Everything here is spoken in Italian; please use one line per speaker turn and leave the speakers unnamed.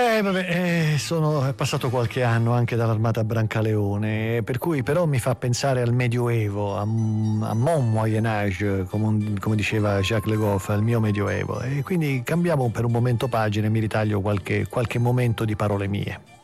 È passato qualche anno anche dall'armata Brancaleone, per cui però mi fa pensare al Medioevo, a mon Moyen Âge, come diceva Jacques Le Goff, al mio Medioevo. E quindi cambiamo per un momento pagina e mi ritaglio qualche momento di parole mie.